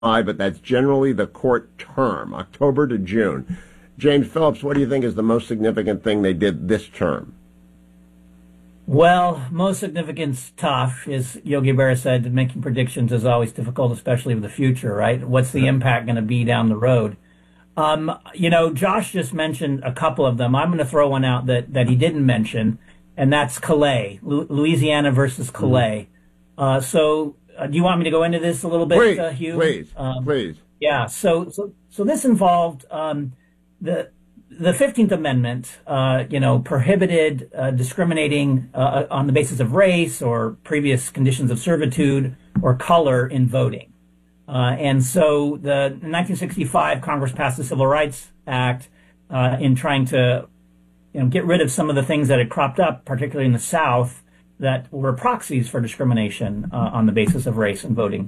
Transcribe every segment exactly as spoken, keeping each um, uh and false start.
but that's generally the court term, October to June. James Phillips, what do you think is the most significant thing they did this term? Well, most significant's tough, as Yogi Berra said. Making predictions is always difficult, especially with the future, right? What's the impact going to be down the road? Um, you know, Josh just mentioned a couple of them. I'm going to throw one out that, that he didn't mention, and that's Calais, Lu- Louisiana versus Calais. Mm-hmm. Uh, so uh, do you want me to go into this a little bit, please, uh, Hugh? Please, um, please. Yeah, so, so, so this involved um, the... The fifteenth Amendment, uh, you know, prohibited uh, discriminating uh, on the basis of race or previous conditions of servitude or color in voting. Uh, and so the in nineteen sixty-five, Congress passed the Civil Rights Act uh, in trying to, you know, get rid of some of the things that had cropped up, particularly in the South, that were proxies for discrimination uh, on the basis of race in voting.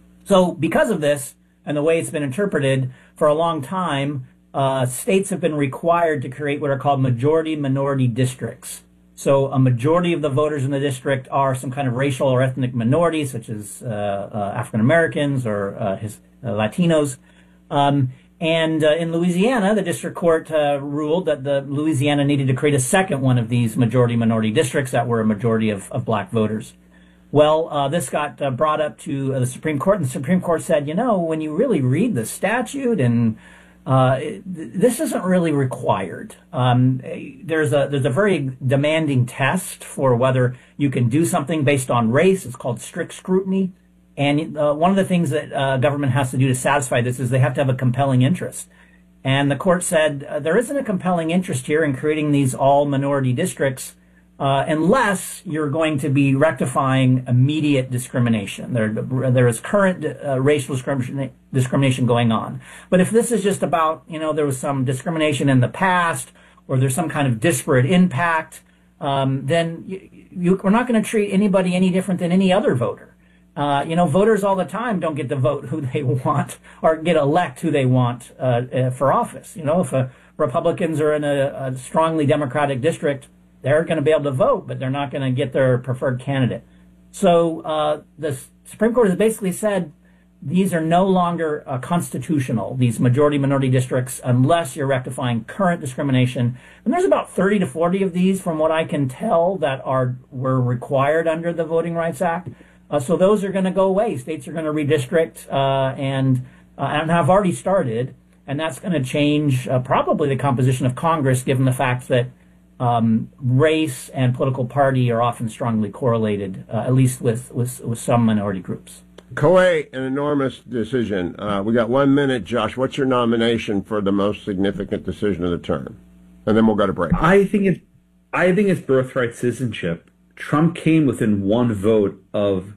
So because of this and the way it's been interpreted for a long time, Uh, states have been required to create what are called majority-minority districts. So a majority of the voters in the district are some kind of racial or ethnic minority, such as uh, uh, African Americans or uh, his, uh, Latinos. Um, and uh, in Louisiana, the district court uh, ruled that the Louisiana needed to create a second one of these majority-minority districts that were a majority of, of black voters. Well, uh, this got uh, brought up to uh, the Supreme Court, and the Supreme Court said, you know, when you really read the statute and Uh, this isn't really required. Um, there's a there's a very demanding test for whether you can do something based on race. It's called strict scrutiny. And uh, one of the things that uh, government has to do to satisfy this is they have to have a compelling interest. And the court said uh, there isn't a compelling interest here in creating these all minority districts uh, unless you're going to be rectifying immediate discrimination. There, there is current uh, racial discrimination, discrimination going on. But if this is just about, you know, there was some discrimination in the past or there's some kind of disparate impact, um, then you, you, we're not going to treat anybody any different than any other voter. Uh, you know, voters all the time don't get to vote who they want or get elect who they want uh, uh, for office. You know, if uh, Republicans are in a, a strongly Democratic district, they're going to be able to vote, but they're not going to get their preferred candidate. So uh, the Supreme Court has basically said these are no longer uh, constitutional, these majority-minority districts, unless you're rectifying current discrimination. And there's about thirty to forty of these, from what I can tell, that are were required under the Voting Rights Act. Uh, so those are going to go away. States are going to redistrict uh, and, uh, and have already started, and that's going to change uh, probably the composition of Congress, given the fact that Um, race and political party are often strongly correlated, uh, at least with, with, with some minority groups. Calais, an enormous decision. Uh, we got one minute, Josh. What's your nomination for the most significant decision of the term? And then we'll go to break. I think it's, I think it's birthright citizenship. Trump came within one vote of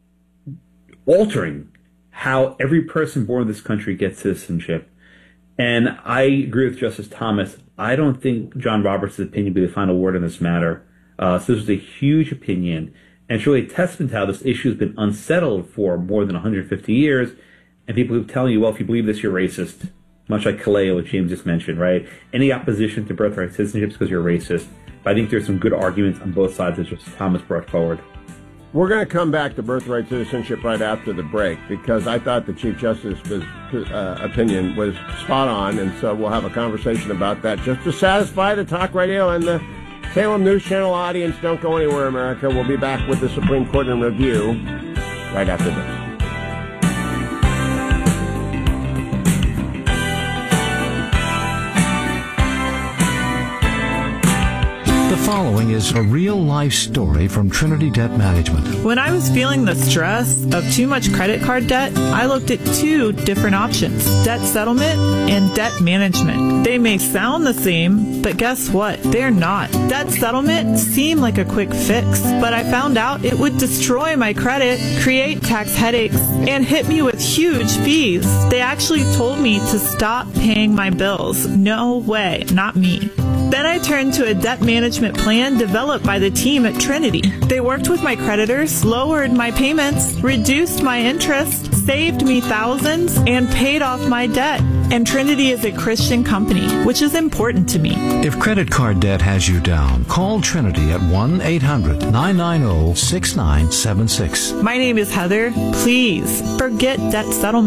altering how every person born in this country gets citizenship. And I agree with Justice Thomas. I don't think John Roberts' opinion will be the final word on this matter. Uh, so this was a huge opinion. And it's really a testament to how this issue has been unsettled for more than one hundred fifty years. And people keep telling you, well, if you believe this, you're racist. Much like Calais, what James just mentioned, right? Any opposition to birthright citizenship is because you're racist. But I think there's some good arguments on both sides that Justice Thomas brought forward. We're going to come back to birthright citizenship right after the break, because I thought the Chief Justice's uh, opinion was spot on, and so we'll have a conversation about that just to satisfy the talk radio and the Salem News Channel audience. Don't go anywhere, America. We'll be back with the Supreme Court in review right after this. The following is a real-life story from Trinity Debt Management. When I was feeling the stress of too much credit card debt, I looked at two different options, debt settlement and debt management. They may sound the same, but guess what? They're not. Debt settlement seemed like a quick fix, but I found out it would destroy my credit, create tax headaches, and hit me with huge fees. They actually told me to stop paying my bills. No way, not me. Then I turned to a debt management plan developed by the team at Trinity. They worked with my creditors, lowered my payments, reduced my interest, saved me thousands, and paid off my debt. And Trinity is a Christian company, which is important to me. If credit card debt has you down, call Trinity at one eight hundred nine nine zero six nine seven six. My name is Heather. Please forget debt settlement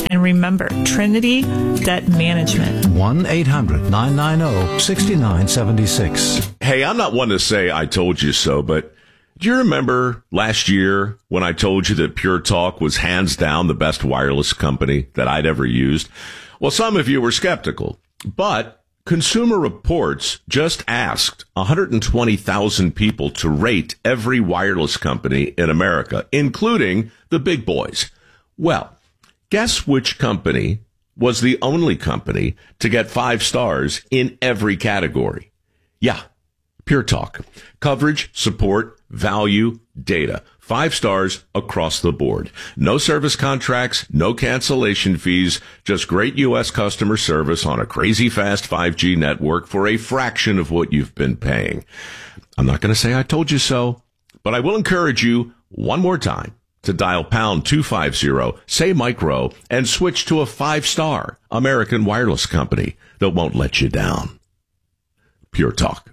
And remember, Trinity Debt Management. one eight hundred nine nine zero six nine seven six. Hey, I'm not one to say I told you so, but do you remember last year when I told you that Pure Talk was hands down the best wireless company that I'd ever used? Well, some of you were skeptical, but Consumer Reports just asked one hundred twenty thousand people to rate every wireless company in America, including the big boys. Well, guess which company was the only company to get five stars in every category? Yeah, Pure Talk. Coverage, support, value, data. Five stars across the board. No service contracts, no cancellation fees, just great U S customer service on a crazy fast five G network for a fraction of what you've been paying. I'm not going to say I told you so, but I will encourage you one more time to dial pound two fifty, say micro, and switch to a five-star American wireless company that won't let you down. Pure Talk.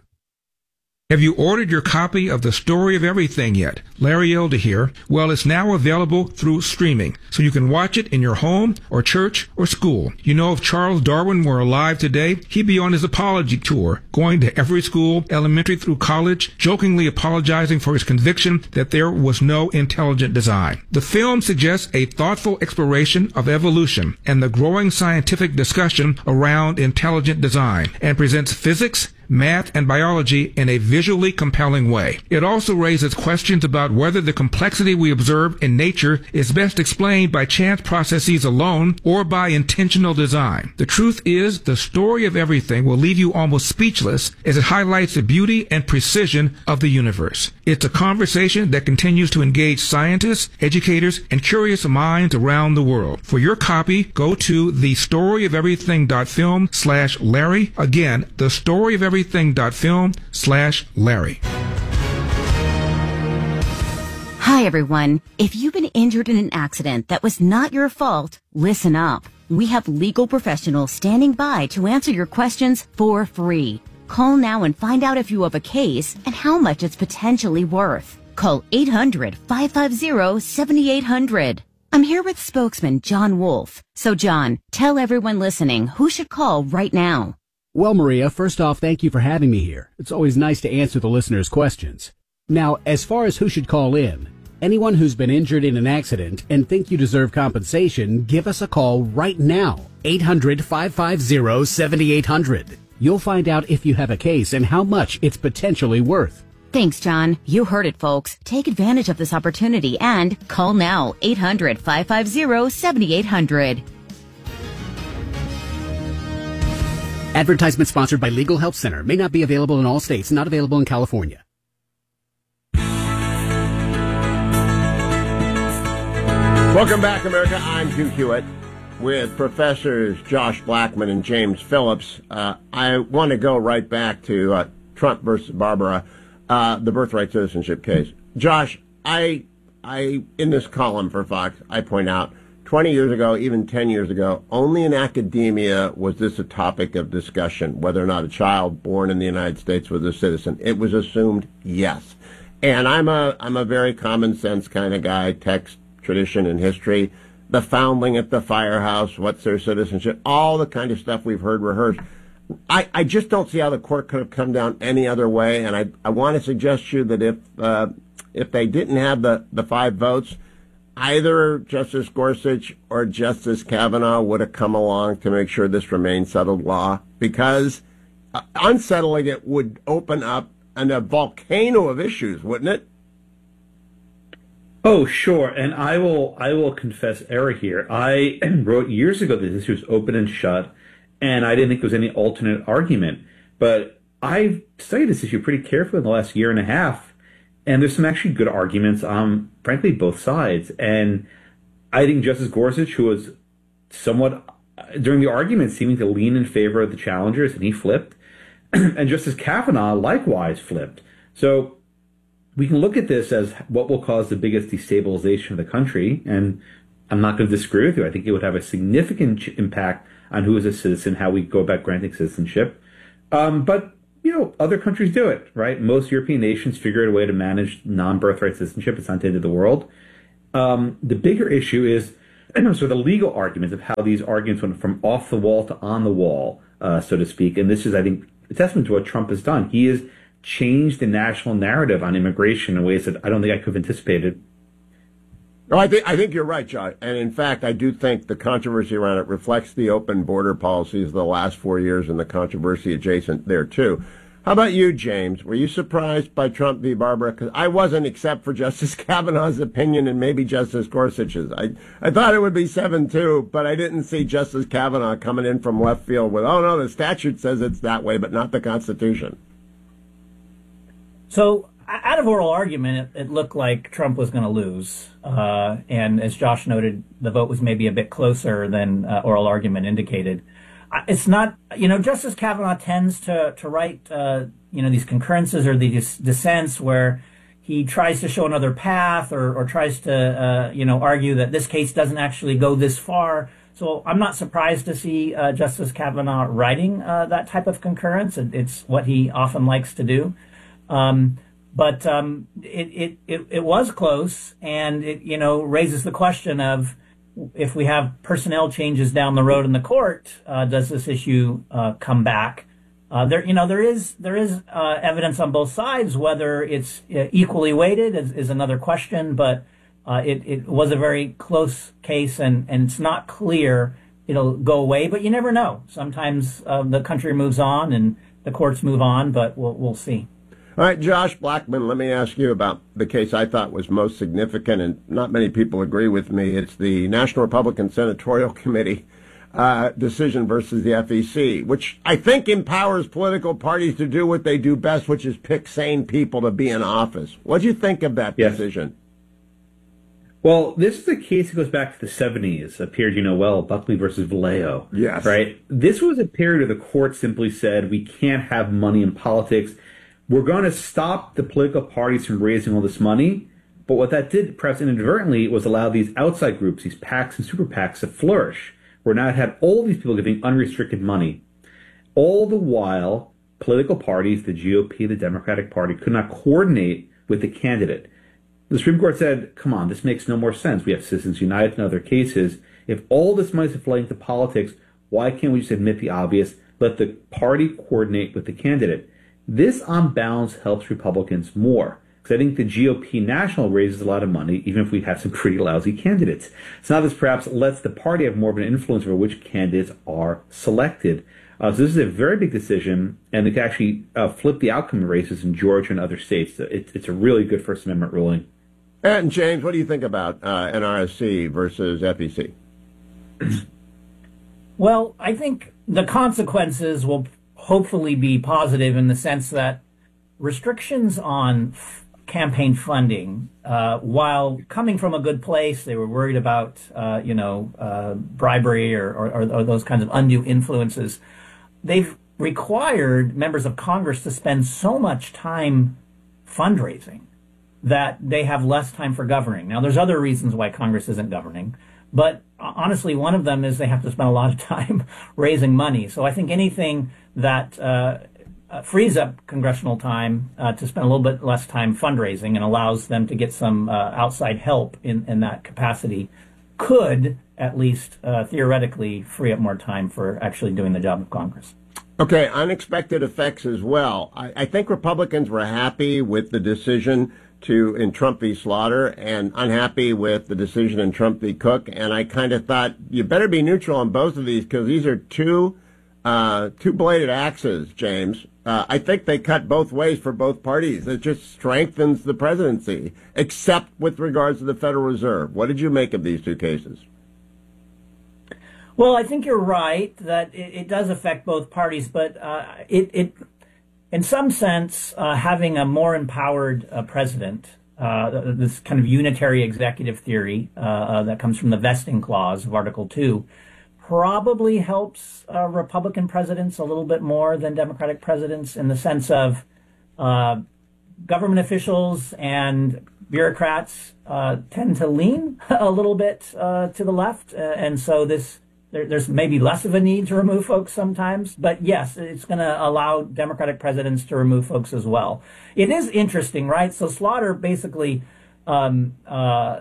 Have you ordered your copy of The Story of Everything yet? Larry Elder here. Well, it's now available through streaming, so you can watch it in your home or church or school. You know, if Charles Darwin were alive today, he'd be on his apology tour, going to every school, elementary through college, jokingly apologizing for his conviction that there was no intelligent design. The film suggests a thoughtful exploration of evolution and the growing scientific discussion around intelligent design, and presents physics, math, and biology in a visually compelling way. It also raises questions about whether the complexity we observe in nature is best explained by chance processes alone or by intentional design. The truth is, The Story of Everything will leave you almost speechless as it highlights the beauty and precision of the universe. It's a conversation that continues to engage scientists, educators, and curious minds around the world. For your copy, go to thestoryofeverything.film slash Larry. Again, The Story of Everything Everything.film slash Larry. Hi, everyone. If you've been injured in an accident that was not your fault, listen up. We have legal professionals standing by to answer your questions for free. Call now and find out if you have a case and how much it's potentially worth. Call eight hundred, five five zero, seven eight zero zero. I'm here with spokesman John Wolf. So, John, tell everyone listening who should call right now. Well, Maria, first off, thank you for having me here. It's always nice to answer the listeners' questions. Now, as far as who should call in, anyone who's been injured in an accident and think you deserve compensation, give us a call right now. eight hundred, five five zero, seven eight zero zero. You'll find out if you have a case and how much it's potentially worth. Thanks, John. You heard it, folks. Take advantage of this opportunity and call now. eight hundred, five five zero, seven eight zero zero. Advertisement sponsored by Legal Help Center. May not be available in all states. Not available in California. Welcome back, America. I'm Hugh Hewitt with Professors Josh Blackman and James Phillips. Uh, I want to go right back to uh, Trump versus Barbara, uh, the birthright citizenship case. Josh, I, I in this column for Fox, I point out twenty years ago, even ten years ago, only in academia was this a topic of discussion, whether or not a child born in the United States was a citizen. It was assumed yes. And I'm a I'm a very common sense kind of guy, text, tradition, and history. The foundling at the firehouse, what's their citizenship, all the kind of stuff we've heard rehearsed. I, I just don't see how the court could have come down any other way, and I I want to suggest to you that if uh, if they didn't have the, the five votes, either Justice Gorsuch or Justice Kavanaugh would have come along to make sure this remained settled law, because uh, unsettling it would open up an, a volcano of issues, wouldn't it? Oh, sure. And I will I will confess error here. I wrote years ago that this was open and shut, and I didn't think there was any alternate argument. But I've studied this issue pretty carefully in the last year and a half, and there's some actually good arguments on, frankly, both sides. And I think Justice Gorsuch, who was somewhat, during the argument, seeming to lean in favor of the challengers, and he flipped, and Justice Kavanaugh likewise flipped. So we can look at this as what will cause the biggest destabilization of the country, and I'm not going to disagree with you. I think it would have a significant impact on who is a citizen, how we go about granting citizenship. Um, but you know, other countries do it, right? Most European nations figure out a way to manage non-birthright citizenship. It's not the end of the world. Um, the bigger issue is so the legal arguments of how these arguments went from off the wall to on the wall, uh, so to speak. And this is, I think, a testament to what Trump has done. He has changed the national narrative on immigration in ways that I don't think I could have anticipated. No, I think I think you're right, John. And in fact, I do think the controversy around it reflects the open border policies of the last four years and the controversy adjacent there, too. How about you, James? Were you surprised by Trump v. Barbara? Because I wasn't, except for Justice Kavanaugh's opinion and maybe Justice Gorsuch's. I, I thought it would be seven two, but I didn't see Justice Kavanaugh coming in from left field with, oh, no, the statute says it's that way, but not the Constitution. So out of oral argument, it, it looked like Trump was going to lose. Uh, and as Josh noted, the vote was maybe a bit closer than uh, oral argument indicated. It's not, you know, Justice Kavanaugh tends to, to write, uh, you know, these concurrences or these dissents where he tries to show another path or, or tries to, uh, you know, argue that this case doesn't actually go this far. So I'm not surprised to see uh, Justice Kavanaugh writing uh, that type of concurrence. It, it's what he often likes to do. Um, but um, it, it, it, it was close, and it, you know, raises the question of, if we have personnel changes down the road in the court, uh, does this issue uh, come back? Uh, there, you know, there is there is uh, evidence on both sides. Whether it's uh, equally weighted is, is another question. But uh, it it was a very close case, and, and it's not clear it'll go away. But you never know. Sometimes uh, the country moves on and the courts move on. But we'll we'll see. All right, Josh Blackman, let me ask you about the case I thought was most significant, and not many people agree with me. It's the National Republican Senatorial Committee uh, decision versus the F E C, which I think empowers political parties to do what they do best, which is pick sane people to be in office. What do you think of that yes. decision? Well, this is a case that goes back to the seventies, a period you know well, Buckley versus Vallejo. Yes. Right? This was a period where the court simply said, we can't have money in politics. We're going to stop the political parties from raising all this money. But what that did, perhaps inadvertently, was allow these outside groups, these PACs and super PACs, to flourish, where now it had all these people giving unrestricted money. All the while, political parties, the G O P, the Democratic Party, could not coordinate with the candidate. The Supreme Court said, come on, this makes no more sense. We have Citizens United and other cases. If all this money is flowing to politics, why can't we just admit the obvious? Let the party coordinate with the candidate. This, on balance, helps Republicans more, because I think the G O P national raises a lot of money, even if we have some pretty lousy candidates. So now this perhaps lets the party have more of an influence over which candidates are selected. Uh, so this is a very big decision, and it can actually uh, flip the outcome of races in Georgia and other states. It, it's a really good First Amendment ruling. And James, what do you think about uh, N R S C versus F E C? Well, I think the consequences will hopefully be positive in the sense that restrictions on f- campaign funding, uh, while coming from a good place, they were worried about, uh, you know, uh, bribery or, or, or those kinds of undue influences. They've required members of Congress to spend so much time fundraising that they have less time for governing. Now, there's other reasons why Congress isn't governing, but honestly, one of them is they have to spend a lot of time raising money. So I think anything that uh, uh, frees up congressional time uh, to spend a little bit less time fundraising and allows them to get some uh, outside help in, in that capacity could, at least uh, theoretically, free up more time for actually doing the job of Congress. Okay, unexpected effects as well. I, I think Republicans were happy with the decision to in Trump v. Slaughter and unhappy with the decision in Trump v. Cook. And I kind of thought you better be neutral on both of these because these are two uh, two-bladed axes, James. Uh, I think they cut both ways for both parties. It just strengthens the presidency, except with regards to the Federal Reserve. What did you make of these two cases? Well, I think you're right that it, it does affect both parties, but uh, it, it, in some sense, uh, having a more empowered uh, president, uh, this kind of unitary executive theory uh, uh, that comes from the vesting clause of Article two, probably helps uh, Republican presidents a little bit more than Democratic presidents in the sense of uh, government officials and bureaucrats uh, tend to lean a little bit uh, to the left, uh, and so this. There, there's maybe less of a need to remove folks sometimes, but yes, it's going to allow Democratic presidents to remove folks as well. It is interesting, right? So Slaughter basically, um, uh,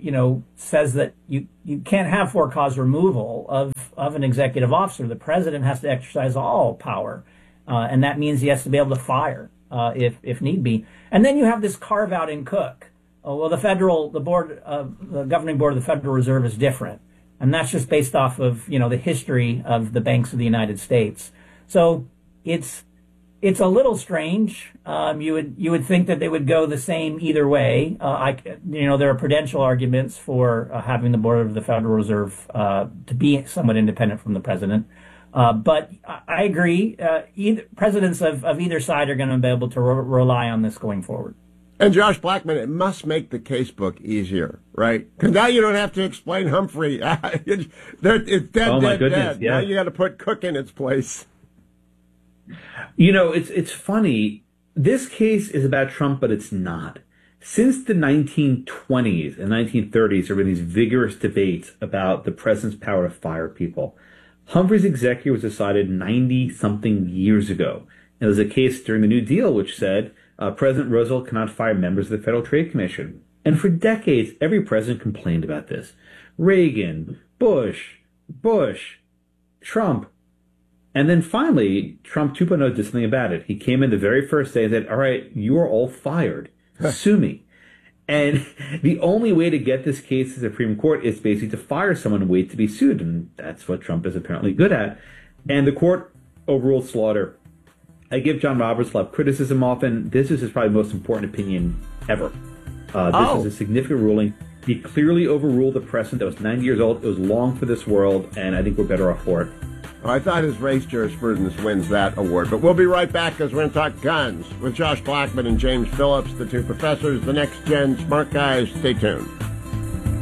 you know, says that you, you can't have for cause removal of, of an executive officer. The president has to exercise all power, uh, and that means he has to be able to fire uh, if if need be. And then you have this carve out in Cook. Oh, well, the federal, the board, uh, the governing board of the Federal Reserve is different, and that's just based off of, you know, the history of the banks of the United States. So it's it's a little strange. Um, you would you would think that they would go the same either way. Uh, I you know there are prudential arguments for uh, having the board of the Federal Reserve uh, to be somewhat independent from the president. Uh, but I, I agree. Uh, either, presidents of, of either side are going to be able to re- rely on this going forward. And Josh Blackman, it must make the casebook easier, right? Because now you don't have to explain Humphrey. it's, it's dead, oh, dead, my goodness, dead. yeah. Now you got to put Cook in its place. You know, it's it's funny. This case is about Trump, but it's not. Since the nineteen twenties and nineteen thirties, there have been these vigorous debates about the president's power to fire people. Humphrey's executive was decided ninety-something years ago. And there was a case during the New Deal which said uh, President Roosevelt cannot fire members of the Federal Trade Commission. And for decades, every president complained about this. Reagan, Bush, Bush, Trump. And then finally, Trump two point oh did something about it. He came in the very first day and said, all right, you are all fired. Sue me. And the only way to get this case to the Supreme Court is basically to fire someone and wait to be sued. And that's what Trump is apparently good at. And the court overruled Slaughter. I give John Roberts a lot of criticism often. This is his probably most important opinion ever. Uh, this Oh. is a significant ruling. He clearly overruled the precedent that was ninety years old. It was long for this world, and I think we're better off for it. I thought his race jurisprudence wins that award. But we'll be right back because we're going to talk guns with Josh Blackman and James Phillips, the two professors, the next gen smart guys. Stay tuned.